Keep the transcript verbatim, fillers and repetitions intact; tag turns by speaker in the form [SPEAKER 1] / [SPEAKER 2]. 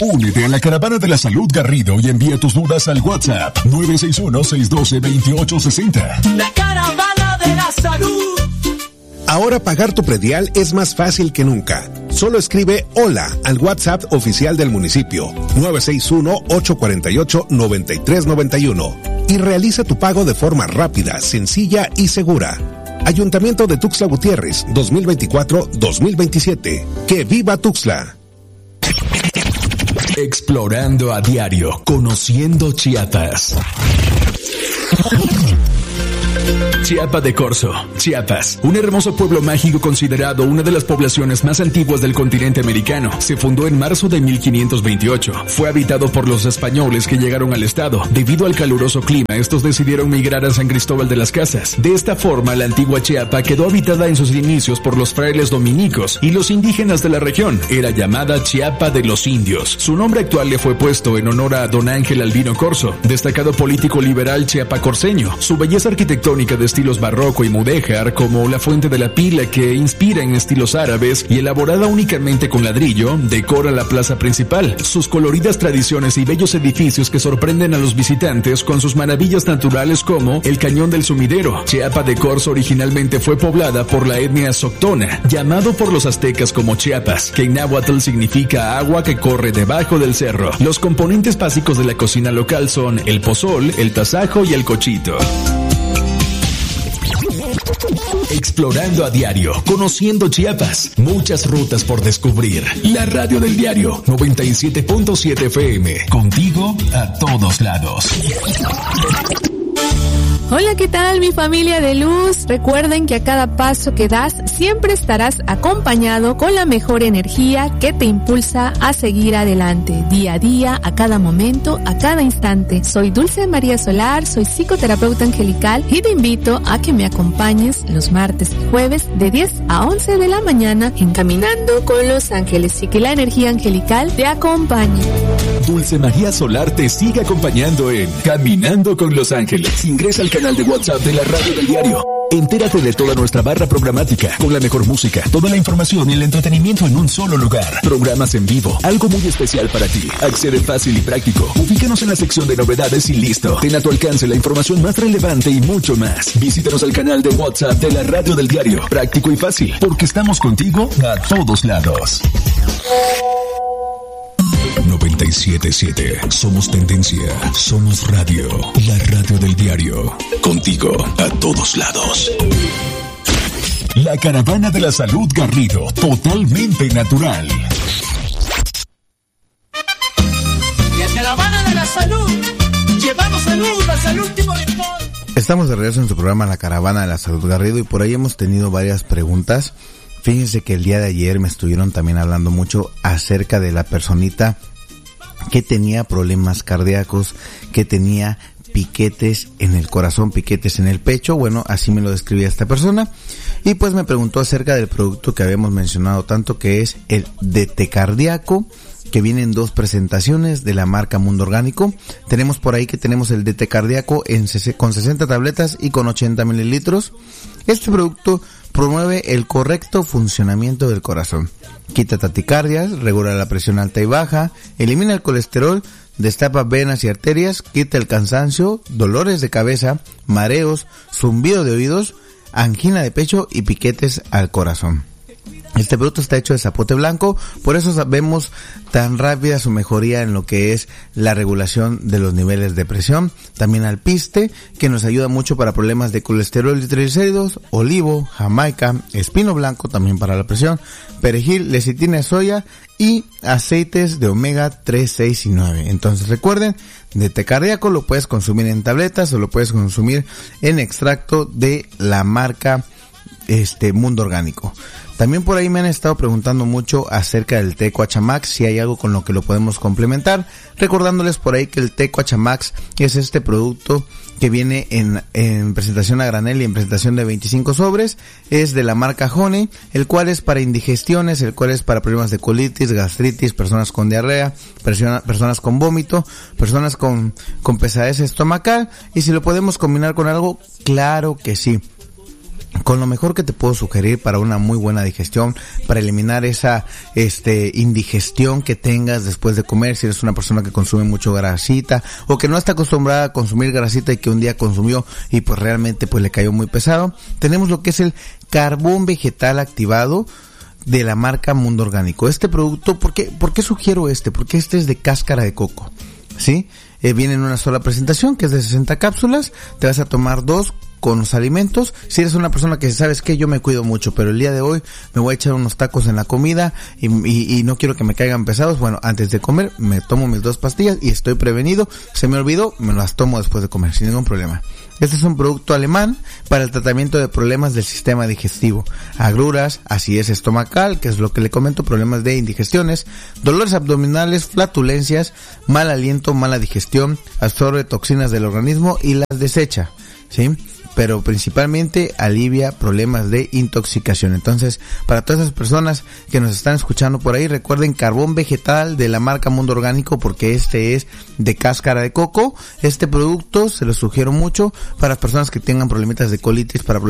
[SPEAKER 1] Únete a la Caravana de la Salud Garrido y envía tus dudas al WhatsApp nueve seis uno, seis uno dos, dos ocho seis cero.
[SPEAKER 2] La Caravana de la Salud.
[SPEAKER 3] Ahora pagar tu predial es más fácil que nunca. Solo escribe hola al WhatsApp oficial del municipio nueve seis uno, ocho cuatro ocho, nueve tres nueve uno y realiza tu pago de forma rápida, sencilla y segura. Ayuntamiento de Tuxtla Gutiérrez, dos mil veinticuatro a dos mil veintisiete. ¡Que viva Tuxtla!
[SPEAKER 1] Explorando a diario, conociendo Chiapas. Chiapa de Corzo, Chiapas, un hermoso pueblo mágico considerado una de las poblaciones más antiguas del continente americano. Se fundó en marzo de mil quinientos veintiocho. Fue habitado por los españoles que llegaron al estado. Debido al caluroso clima, estos decidieron migrar a San Cristóbal de las Casas. De esta forma, la antigua Chiapa quedó habitada en sus inicios por los frailes dominicos y los indígenas de la región. Era llamada Chiapa de los Indios. Su nombre actual le fue puesto en honor a don Ángel Albino Corzo, destacado político liberal chiapacorceño. Su belleza arquitectónica de estilos barroco y mudéjar, como la Fuente de la Pila, que inspira en estilos árabes y elaborada únicamente con ladrillo, decora la plaza principal. Sus coloridas tradiciones y bellos edificios que sorprenden a los visitantes con sus maravillas naturales como el Cañón del Sumidero. Chiapa de Corzo originalmente fue poblada por la etnia Soctona, llamado por los aztecas como Chiapas, que en náhuatl significa agua que corre debajo del cerro. Los componentes básicos de la cocina local son el pozol, el tasajo y el cochito. Explorando a diario, conociendo Chiapas, muchas rutas por descubrir. La radio del diario noventa y siete punto siete F M, contigo a todos lados.
[SPEAKER 4] Hola, ¿qué tal mi familia de luz? Recuerden que a cada paso que das siempre estarás acompañado con la mejor energía que te impulsa a seguir adelante, día a día, a cada momento, a cada instante. Soy Dulce María Solar, soy psicoterapeuta angelical y te invito a que me acompañes los martes y jueves de diez a once de la mañana en Caminando con los Ángeles y que la energía angelical te acompañe.
[SPEAKER 1] Dulce María Solar te sigue acompañando en Caminando con los Ángeles. Ingresa al canal de WhatsApp de la radio del diario. Entérate de toda nuestra barra programática, con la mejor música, toda la información y el entretenimiento en un solo lugar. Programas en vivo, algo muy especial para ti. Accede fácil y práctico. Ubícanos en la sección de novedades y listo. Ten a tu alcance la información más relevante y mucho más. Visítanos al canal de WhatsApp de la radio del diario. Práctico y fácil, porque estamos contigo a todos lados. noventa y siete punto siete. Somos tendencia. Somos radio. La radio del diario. Contigo a todos lados. La Caravana de la Salud Garrido. Totalmente natural.
[SPEAKER 2] La Caravana de la Salud. Llevamos salud hasta el último rincón.
[SPEAKER 5] Estamos de regreso en su programa La Caravana de la Salud Garrido y por ahí hemos tenido varias preguntas. Fíjense que el día de ayer me estuvieron también hablando mucho acerca de la personita que tenía problemas cardíacos, que tenía piquetes en el corazón, piquetes en el pecho. Bueno, así me lo describía esta persona. Y pues me preguntó acerca del producto que habíamos mencionado tanto, que es el D T Cardíaco, que viene en dos presentaciones de la marca Mundo Orgánico. Tenemos por ahí que tenemos el D T Cardíaco en con sesenta tabletas y con ochenta mililitros. Este producto promueve el correcto funcionamiento del corazón. Quita taquicardias, regula la presión alta y baja, elimina el colesterol, destapa venas y arterias, quita el cansancio, dolores de cabeza, mareos, zumbido de oídos, angina de pecho y piquetes al corazón. Este producto está hecho de zapote blanco, por eso vemos tan rápida su mejoría en lo que es la regulación de los niveles de presión. También alpiste, que nos ayuda mucho para problemas de colesterol y triglicéridos, olivo, jamaica, espino blanco también para la presión, perejil, lecitina de soya y aceites de omega tres, seis y nueve. Entonces recuerden, D T Cardíaco lo puedes consumir en tabletas o lo puedes consumir en extracto de la marca este Mundo Orgánico. También por ahí me han estado preguntando mucho acerca del té Coachamax, si hay algo con lo que lo podemos complementar, recordándoles por ahí que el té Coachamax es este producto que viene en, en presentación a granel y en presentación de veinticinco sobres, es de la marca Honey, el cual es para indigestiones, el cual es para problemas de colitis, gastritis, personas con diarrea, persona, personas con vómito, personas con, con pesadez estomacal, y si lo podemos combinar con algo, claro que sí. con lo mejor que te puedo sugerir para una muy buena digestión, para eliminar esa este indigestión que tengas después de comer, si eres una persona que consume mucho grasita o que no está acostumbrada a consumir grasita y que un día consumió y pues realmente pues le cayó muy pesado. Tenemos lo que es el carbón vegetal activado de la marca Mundo Orgánico. Este producto, ¿por qué, por qué sugiero este? Porque este es de cáscara de coco, ¿sí? Eh, viene en una sola presentación que es de sesenta cápsulas, te vas a tomar dos con los alimentos. Si eres una persona que sabes que yo me cuido mucho, pero el día de hoy me voy a echar unos tacos en la comida y, y, y no quiero que me caigan pesados, bueno, antes de comer me tomo mis dos pastillas y estoy prevenido. Se me olvidó, me las tomo después de comer sin ningún problema. Este es un producto alemán para el tratamiento de problemas del sistema digestivo, agruras, acidez estomacal, que es lo que le comento, problemas de indigestiones, dolores abdominales, flatulencias, mal aliento, mala digestión, absorbe toxinas del organismo y las desecha, ¿sí? Pero principalmente alivia problemas de intoxicación. Entonces, para todas esas personas que nos están escuchando por ahí, recuerden carbón vegetal de la marca Mundo Orgánico, porque este es de cáscara de coco. Este producto se lo sugiero mucho para las personas que tengan problemitas de colitis, para